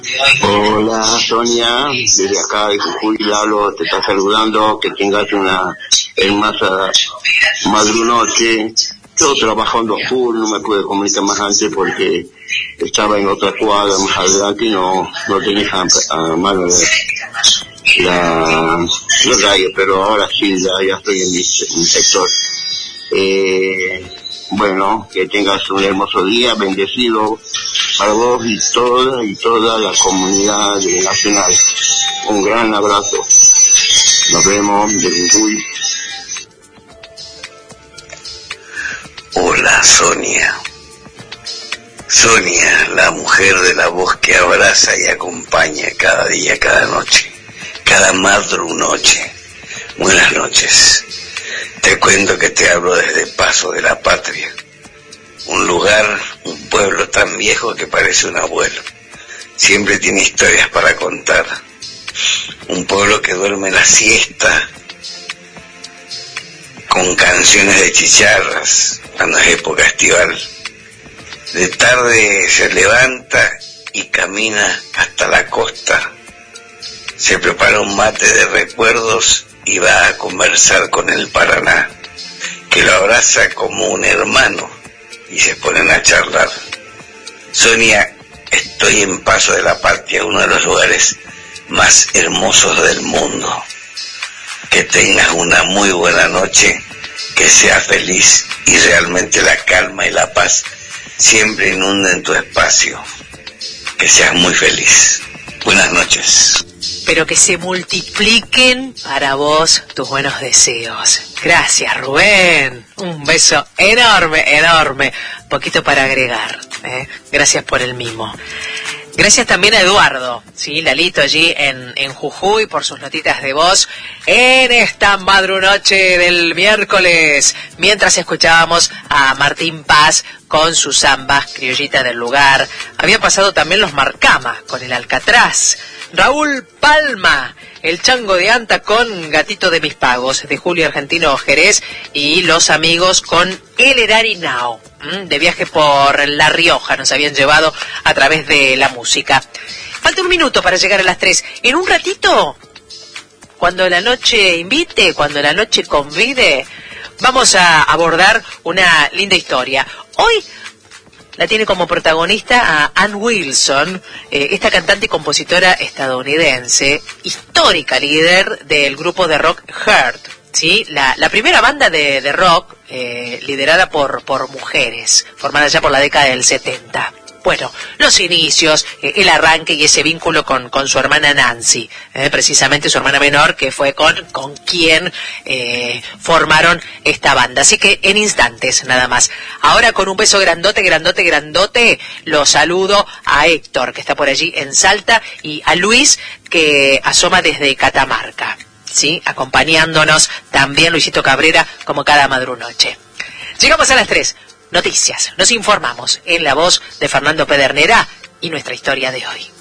Hola Sonia, desde acá de Jujuy Lalo te está saludando, que tengas una hermosa madrunoche. Yo trabajando full, no me pude comunicar más antes porque estaba en otra cuadra más adelante y no tenía a mano la radio, pero ahora sí, ya estoy en mi sector. Bueno, que tengas un hermoso día, bendecido para vos y toda la comunidad nacional. Un gran abrazo. Nos vemos de Jujuy. Hola Sonia. Sonia, la mujer de la voz que abraza y acompaña cada día, cada noche, cada madrunoche. Buenas noches. Te cuento que te hablo desde Paso de la Patria, un lugar, un pueblo tan viejo que parece un abuelo. Siempre tiene historias para contar. Un pueblo que duerme la siesta con canciones de chicharras cuando es época estival. De tarde se levanta y camina hasta la costa. Se prepara un mate de recuerdos y va a conversar con el Paraná, que lo abraza como un hermano, y se ponen a charlar. Sonia, estoy en Paso de la Patria, uno de los lugares más hermosos del mundo. Que tengas una muy buena noche, que seas feliz y realmente la calma y la paz siempre inunden tu espacio. Que seas muy feliz. Buenas noches. Pero que se multipliquen para vos tus buenos deseos. Gracias, Rubén. Un beso enorme, enorme. Poquito para agregar. Gracias por el mimo. Gracias también a Eduardo, ¿sí? Lalito allí en Jujuy por sus notitas de voz en esta madrunoche del miércoles, mientras escuchábamos a Martín Paz con su samba criollita del lugar. Había pasado también los Marcama con el Alcatraz, Raúl Palma, el Chango de Anta con Gatito de mis Pagos, de Julio Argentino Jerez, y los amigos con El Erari Now, de viaje por La Rioja, nos habían llevado a través de la música. Falta un minuto para llegar a las 3. En un ratito, cuando la noche invite, cuando la noche convide, vamos a abordar una linda historia. Hoy la tiene como protagonista a Ann Wilson, esta cantante y compositora estadounidense, histórica líder del grupo de rock Heart, ¿sí? La primera banda de rock liderada por mujeres, formada ya por la década del 70. Bueno, los inicios, el arranque y ese vínculo con su hermana Nancy, precisamente su hermana menor, que fue con quien formaron esta banda. Así que en instantes nada más. Ahora con un beso grandote, grandote, grandote, lo saludo a Héctor, que está por allí en Salta, y a Luis, que asoma desde Catamarca, ¿sí? Acompañándonos también Luisito Cabrera, como cada madrunoche. Llegamos a las 3. Noticias, nos informamos en la voz de Fernando Pedernera y nuestra historia de hoy.